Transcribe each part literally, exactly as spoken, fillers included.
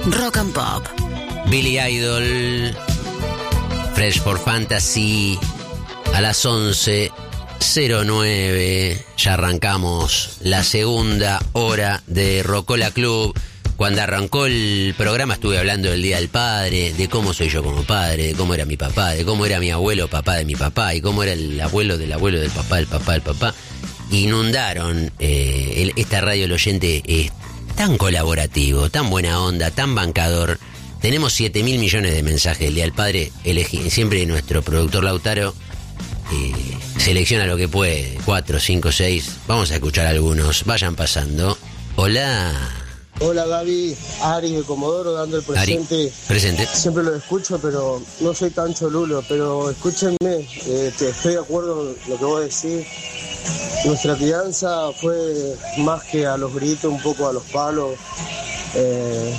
Rock and Pop. Billy Idol, Fresh for Fantasy, a las once cero nueve. Ya arrancamos la segunda hora de Rocola Club. Cuando arrancó el programa estuve hablando del Día del Padre, de cómo soy yo como padre, de cómo era mi papá, de cómo era mi abuelo, papá de mi papá, y cómo era el abuelo del abuelo del papá, del papá del papá. Inundaron eh, el, esta radio. El oyente es tan colaborativo, tan buena onda, tan bancador. Tenemos siete mil millones de mensajes del Día del Padre. Elegí, siempre nuestro productor Lautaro eh, selecciona lo que puede, cuatro, cinco, seis. Vamos a escuchar algunos, vayan pasando. Hola. Hola Gaby, Ari de Comodoro dando el presente. Ari, presente. Siempre lo escucho, pero no soy tan cholulo, pero escúchenme, eh, te estoy de acuerdo en lo que vos decís. Nuestra crianza fue más que a los gritos, un poco a los palos. Eh,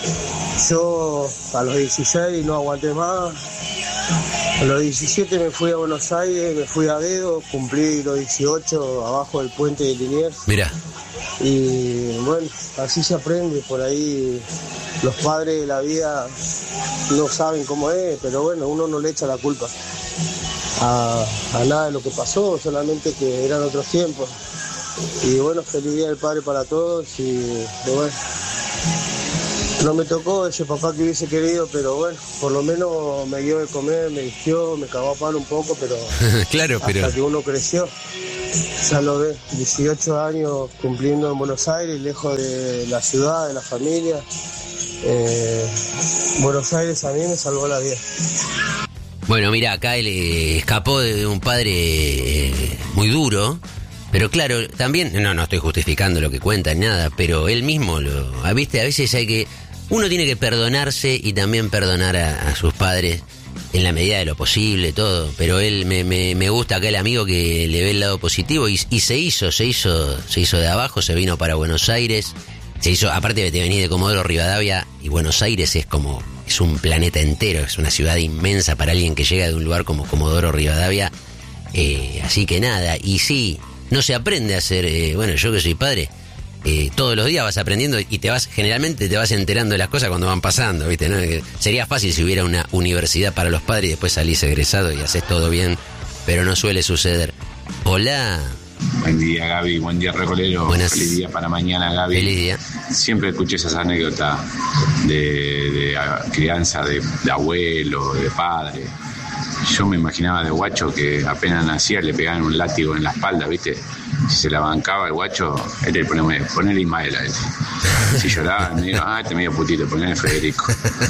yo a los dieciséis no aguanté más. A los diecisiete me fui a Buenos Aires, me fui a Dedo, cumplí los dieciocho abajo del puente de Liniers. Mirá. Y bueno, así se aprende. Por ahí los padres de la vida no saben cómo es, pero bueno, uno no le echa la culpa a, a nada de lo que pasó, solamente que eran otros tiempos. Y bueno, feliz Día del Padre para todos. Y, y bueno, no me tocó ese papá que hubiese querido, pero bueno, por lo menos me dio de comer, me vistió, me cagó a palo un poco, pero claro, pero hasta que uno creció. Ya lo ves, dieciocho años cumpliendo en Buenos Aires, lejos de la ciudad, de la familia. Eh, Buenos Aires a mí me salvó la vida. Bueno, mira, acá él eh, escapó de un padre eh, muy duro, pero claro, también, no, no estoy justificando lo que cuenta, nada, pero él mismo, lo, viste, a veces hay que, uno tiene que perdonarse y también perdonar a, a sus padres en la medida de lo posible, todo, pero él me, me, me gusta acá el amigo que le ve el lado positivo y, y se hizo, se hizo, se hizo de abajo, se vino para Buenos Aires, se hizo, aparte de venir de Comodoro Rivadavia, y Buenos Aires es como, es un planeta entero, es una ciudad inmensa para alguien que llega de un lugar como Comodoro Rivadavia, eh, así que nada, y sí, no se aprende a hacer, eh, bueno, yo que soy padre, Eh, todos los días vas aprendiendo y te vas, generalmente te vas enterando de las cosas cuando van pasando, ¿viste? ¿No? Sería fácil si hubiera una universidad para los padres y después salís egresado y haces todo bien, pero no suele suceder. Hola. Buen día, Gaby, buen día, Recolero. Buenas. Feliz día para mañana, Gaby. Feliz día. Siempre escuché esas anécdotas de, de crianza de, de abuelo, de padre. Yo me imaginaba de guacho que apenas nacía le pegaban un látigo en la espalda, ¿viste? Si se la bancaba el guacho, él le ponía, ponele Ismael a él. Si lloraba, me dijo, ah, te medio putito, ponele Federico.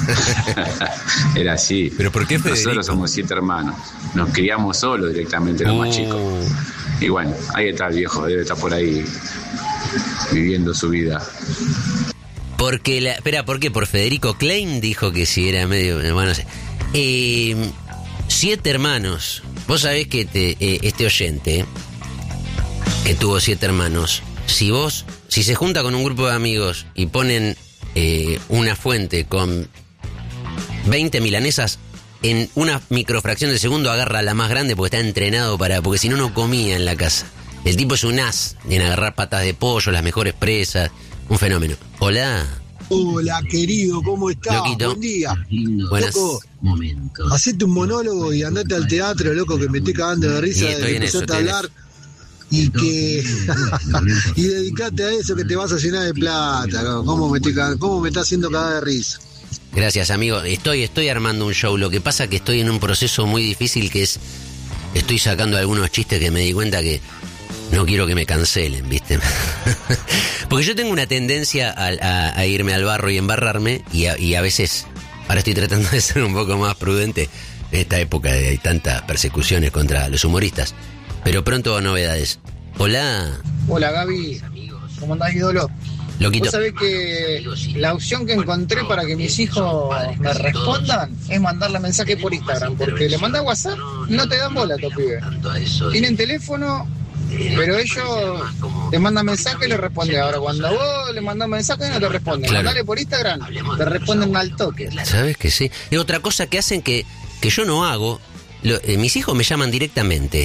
Era así. ¿Pero por qué Federico? Nosotros somos siete hermanos. Nos criamos solos directamente, los oh. más chicos. Y bueno, ahí está el viejo, debe estar por ahí viviendo su vida. Porque la, espera, ¿por qué? Por Federico Klein dijo que si era medio, bueno, no sé. Eh, siete hermanos. Vos sabés que te, eh, este oyente que tuvo siete hermanos, si vos, si se junta con un grupo de amigos y ponen eh, una fuente con veinte milanesas, en una microfracción de segundo agarra la más grande porque está entrenado para, porque si no, no comía en la casa. El tipo es un as en agarrar patas de pollo, las mejores presas, un fenómeno. Hola. Hola, querido, ¿cómo estás? Loquito. Buen día. Buenas. Loco, hacete un monólogo y andate al teatro, loco, que me estoy cagando de risa Sí, estoy de en eso, empezarte a estoy en hablar. Y que y dedicate a eso, que te vas a llenar de plata, loco. ¿Cómo me, estoy cagando? ¿Cómo me está haciendo cagar de risa? Gracias, amigo. Estoy, estoy armando un show. Lo que pasa es que estoy en un proceso muy difícil que es... Estoy sacando algunos chistes que me di cuenta que no quiero que me cancelen, ¿viste? Porque yo tengo una tendencia a, a, a irme al barro y embarrarme y a, y a veces... Ahora estoy tratando de ser un poco más prudente en esta época de hay tantas persecuciones contra los humoristas. Pero pronto novedades. Hola. Hola, Gaby. ¿Cómo andás, ídolo? Loquito. Vos sabés que la opción que encontré para que mis hijos me respondan es mandarle mensaje por Instagram, porque le mandás WhatsApp, no te dan bola a tu pibe. Tienen teléfono, pero ellos te mandan mensaje y le responden. Ahora, cuando vos le mandás mensaje, no te responden. Claro. Mandale por Instagram, te responden al toque. ¿Sabes que sí? Es otra cosa que hacen que, que yo no hago. Lo, eh, mis hijos me llaman directamente.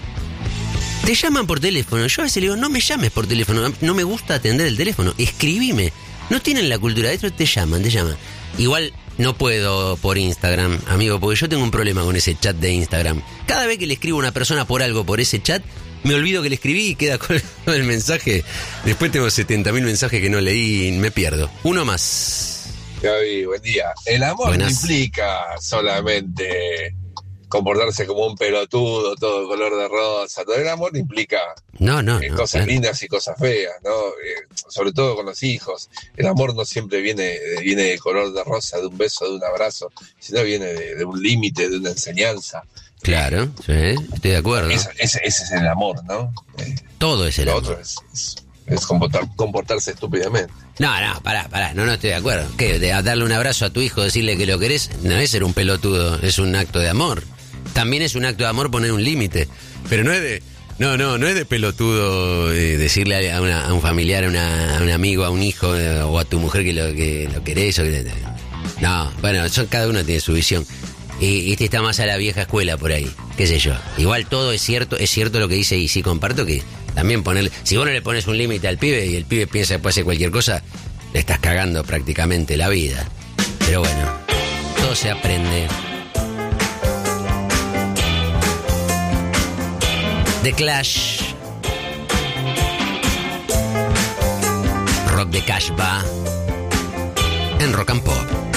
Te llaman por teléfono. Yo a veces le digo, no me llames por teléfono. No me gusta atender el teléfono. Escribime. No tienen la cultura, de hecho te llaman, te llaman. Igual no puedo por Instagram, amigo, porque yo tengo un problema con ese chat de Instagram. Cada vez que le escribo a una persona por algo por ese chat, me olvido que le escribí y queda con el mensaje. Después tengo setenta mil mensajes que no leí y me pierdo. Uno más. Gaby, buen día. El amor Buenas. no implica solamente comportarse como un pelotudo, todo color de rosa. Todo el amor implica No, no, eh, no, cosas claro. lindas y cosas feas, ¿no? Eh, sobre todo con los hijos. El amor no siempre viene, viene de color de rosa, de un beso, de un abrazo, sino viene de, de un límite, de una enseñanza. Claro, sí, estoy de acuerdo. Ese, ese, ese es el amor, ¿no? Eh, Todo es el lo amor. otro es, es, es comportar, comportarse estúpidamente. No, no, pará, pará, no, no estoy de acuerdo. ¿Qué? De darle un abrazo a tu hijo, decirle que lo querés, no es ser un pelotudo, es un acto de amor. También es un acto de amor poner un límite, pero no es de... No, no, no es de pelotudo eh, decirle a, una, a un familiar, a, una, a un amigo, a un hijo eh, o a tu mujer que lo, que lo querés o que... No, bueno, son, cada uno tiene su visión. Y este está más a la vieja escuela por ahí, qué sé yo. Igual todo es cierto, es cierto lo que dice y sí comparto que también ponerle... Si vos no le pones un límite al pibe y el pibe piensa que puede hacer cualquier cosa, le estás cagando prácticamente la vida. Pero bueno, todo se aprende. The Clash. Rock de Cash va en Rock and Pop.